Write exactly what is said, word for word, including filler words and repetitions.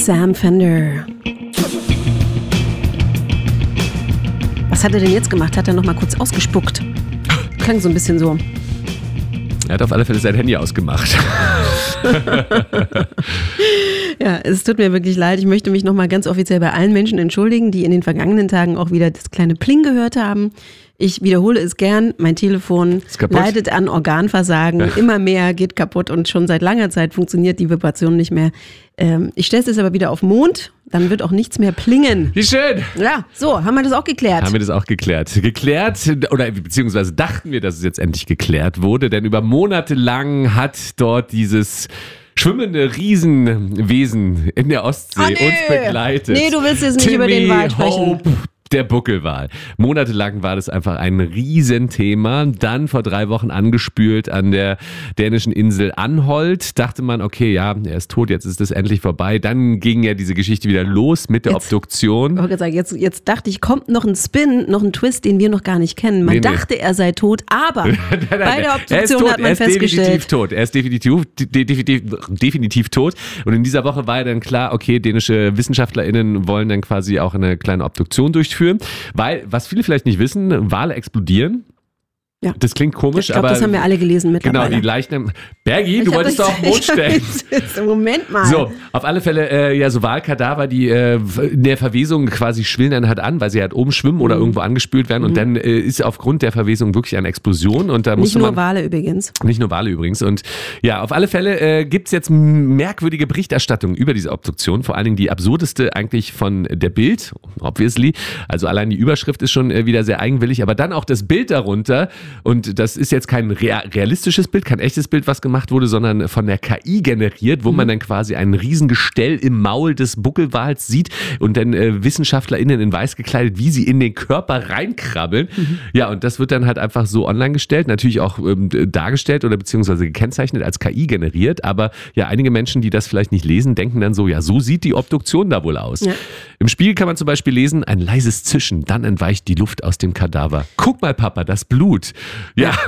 Sam Fender. Was hat er denn jetzt gemacht? Hat er noch mal kurz ausgespuckt? Klang so ein bisschen so. Er hat auf alle Fälle sein Handy ausgemacht. Ja, es tut mir wirklich leid. Ich möchte mich nochmal ganz offiziell bei allen Menschen entschuldigen, die in den vergangenen Tagen auch wieder das kleine Pling gehört haben. Ich wiederhole es gern, mein Telefon leidet an Organversagen, ja. Immer mehr geht kaputt und schon seit langer Zeit funktioniert die Vibration nicht mehr. Ähm, ich stelle es jetzt aber wieder auf Mond, dann wird auch nichts mehr plingen. Wie schön! Ja, so, haben wir das auch geklärt. Haben wir das auch geklärt. Geklärt, oder beziehungsweise dachten wir, dass es jetzt endlich geklärt wurde, denn über Monate lang hat dort dieses schwimmende Riesenwesen in der Ostsee oh, nee. uns begleitet. Nee, du willst jetzt nicht Timmy über den Wal sprechen. Hope. Der Buckelwal. Monatelang war das einfach ein Riesenthema. Dann vor drei Wochen angespült an der dänischen Insel Anholt. Dachte man, okay, ja, er ist tot, jetzt ist das endlich vorbei. Dann ging ja diese Geschichte wieder los mit der jetzt, Obduktion. Ich sagen, jetzt, jetzt dachte ich, kommt noch ein Spin, noch ein Twist, den wir noch gar nicht kennen. Man nee, dachte, nee. er sei tot, aber nein, nein, bei der Obduktion tot, hat man er ist festgestellt. Definitiv tot. Er ist definitiv, definitiv, definitiv tot. Und in dieser Woche war ja dann klar, okay, dänische WissenschaftlerInnen wollen dann quasi auch eine kleine Obduktion durchführen. Weil, was viele vielleicht nicht wissen, Wale explodieren. Ja. Das klingt komisch, ich glaub, aber... das haben wir alle gelesen mittlerweile. Genau, die Leichen... Bergi, du wolltest doch auf den Mond stellen. Moment mal. So, auf alle Fälle, äh, ja, so Walkadaver, die äh, in der Verwesung quasi schwillen dann halt an, weil sie halt oben schwimmen oder mhm. irgendwo angespült werden. Und mhm. dann äh, ist aufgrund der Verwesung wirklich eine Explosion. Und da nicht nur man, Wale übrigens. Nicht nur Wale übrigens. Und ja, auf alle Fälle äh, gibt es jetzt merkwürdige Berichterstattung über diese Obduktion. Vor allen Dingen die absurdeste eigentlich von der Bild, obviously. Also allein die Überschrift ist schon äh, wieder sehr eigenwillig. Aber dann auch das Bild darunter. Und das ist jetzt kein realistisches Bild, kein echtes Bild, was gemacht wurde, sondern von der K I generiert, wo mhm. man dann quasi ein Riesengestell im Maul des Buckelwals sieht und dann äh, WissenschaftlerInnen in weiß gekleidet, wie sie in den Körper reinkrabbeln. Mhm. Ja, und das wird dann halt einfach so online gestellt, natürlich auch ähm, dargestellt oder beziehungsweise gekennzeichnet als K I generiert. Aber ja, einige Menschen, die das vielleicht nicht lesen, denken dann so, ja, so sieht die Obduktion da wohl aus. Ja. Im Spiel kann man zum Beispiel lesen, ein leises Zischen, dann entweicht die Luft aus dem Kadaver. Guck mal, Papa, das Blut. Ja.